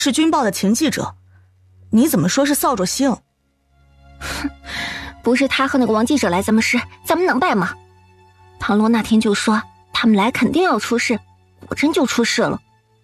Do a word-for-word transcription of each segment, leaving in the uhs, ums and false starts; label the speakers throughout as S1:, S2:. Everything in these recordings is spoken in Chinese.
S1: 是军报的前记者，你怎么说是扫帚星？
S2: 哼，不是他和那个王记者来咱们市，咱们能败吗？唐罗那天就说他们来肯定要出事，果真就出事了。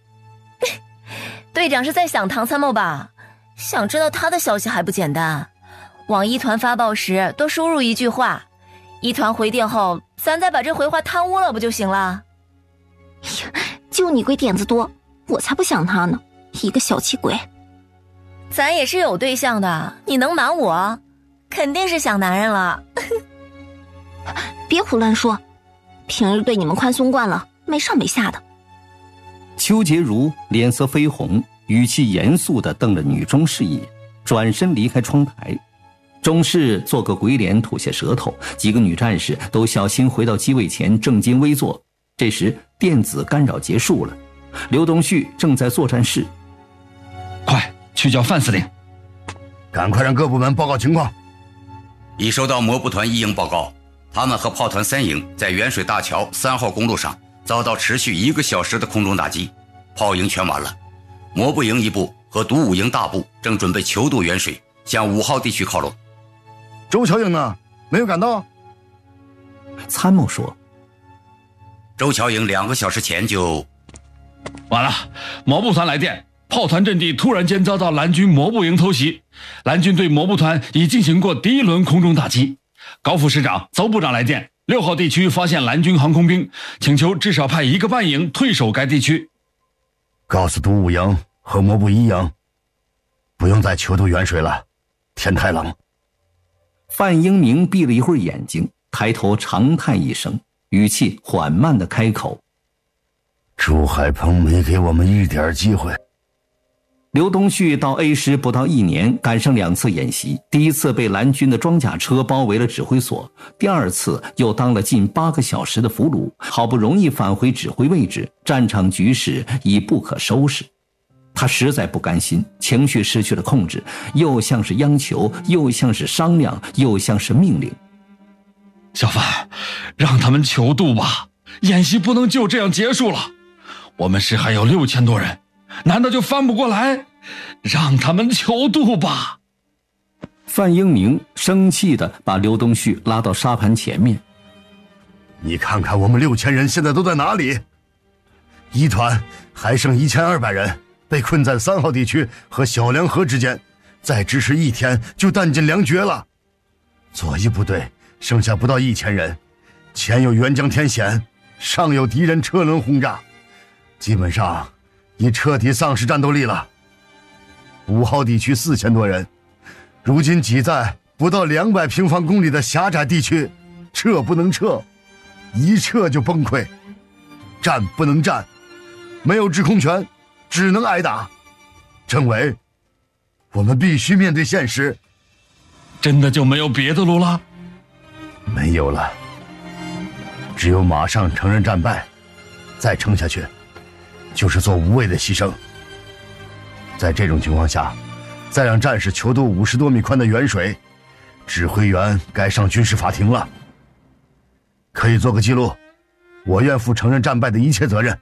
S3: 队长是在想唐参谋吧？想知道他的消息还不简单，往一团发报时多输入一句话，一团回电后，咱再把这回话贪污了不就行了？
S2: 哎呀，就你鬼点子多，我才不想他呢，一个小气鬼。
S3: 咱也是有对象的，你能瞒我？肯定是想男人了。
S2: 别胡乱说，平日对你们宽松惯了，没上没下的。
S4: 邱洁如脸色绯红，语气严肃地瞪了女中士一眼，转身离开窗台。中士做个鬼脸，吐些舌头，几个女战士都小心回到机位前，正襟危坐。这时电子干扰结束了，刘东旭正在作战室。
S5: 快去叫范司令，
S6: 赶快让各部门报告情况。
S7: 已收到摩步团一营报告，他们和炮团三营在远水大桥三号公路上遭到持续一个小时的空中打击，炮营全完了。摩步营一部和独五营大部正准备求渡远水，向五号地区靠拢。
S6: 周乔营呢？没有赶到？
S4: 参谋说，
S7: 周乔营两个小时前就……
S5: 完了，摩步团来电，炮团阵地突然间遭到蓝军摩步营偷袭，蓝军对摩步团已进行过第一轮空中打击。高副师长、邹部长来电，六号地区发现蓝军航空兵，请求至少派一个半营退守该地区。
S6: 告诉独五营和摩步一营，不用再求渡远水了，天太冷。
S4: 范英明闭了一会儿眼睛，抬头长叹一声，语气缓慢地开口：
S6: 朱海鹏没给我们一点机会。
S4: 刘东旭到 A 师不到一年，赶上两次演习，第一次被蓝军的装甲车包围了指挥所，第二次又当了近八个小时的俘虏，好不容易返回指挥位置，战场局势已不可收拾。他实在不甘心，情绪失去了控制，又像是央求，又像是商量，又像是命令。
S5: 小范，让他们求渡吧，演习不能就这样结束了。我们市还有六千多人，难道就翻不过来？让他们求渡吧。
S4: 范英明生气地把刘东旭拉到沙盘前面。
S6: 你看看我们六千人现在都在哪里？一团还剩一千二百人，被困在三号地区和小梁河之间，再支持一天就弹尽粮绝了。左翼部队剩下不到一千人，前有援疆天险，上有敌人车轮轰炸，基本上已彻底丧失战斗力了。五号地区四千多人，如今挤在不到两百平方公里的狭窄地区，撤不能撤，一撤就崩溃，战不能战，没有制空权，只能挨打。政委，我们必须面对现实。
S5: 真的就没有别的路了？
S6: 没有了，只有马上承认战败，再撑下去就是做无谓的牺牲。在这种情况下，再让战士求渡五十多米宽的远水，指挥员该上军事法庭了。可以做个记录，我愿负承认战败的一切责任。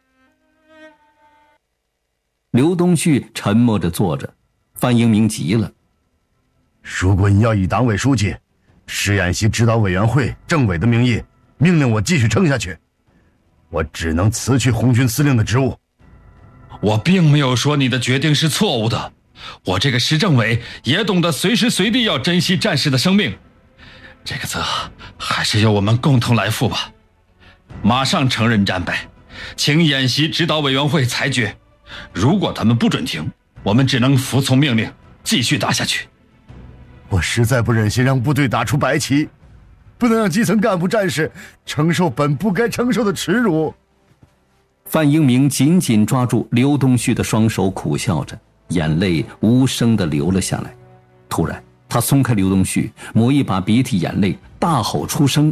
S4: 刘东旭沉默着坐着，范英明急了。
S6: 如果你要以党委书记、市演习指导委员会政委的名义命令我继续撑下去，我只能辞去红军司令的职务。
S5: 我并没有说你的决定是错误的，我这个市政委也懂得随时随地要珍惜战士的生命，这个责还是由我们共同来负吧。马上承认战败，请演习指导委员会裁决，如果他们不准停，我们只能服从命令，继续打下去。
S6: 我实在不忍心让部队打出白旗，不能让基层干部战士承受本不该承受的耻辱。
S4: 范英明紧紧抓住刘东旭的双手，苦笑着，眼泪无声地流了下来。突然他松开刘东旭，抹一把鼻涕眼泪，大吼出声：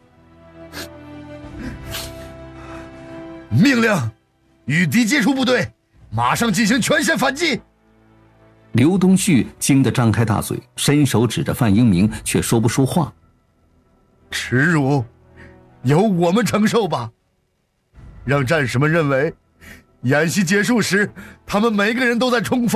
S6: 命令与敌接触部队马上进行全线反击。
S4: 刘东旭惊得张开大嘴，伸手指着范英明，却说不出话。
S6: 耻辱由我们承受吧，让战士们认为演习结束时，他们每个人都在冲锋。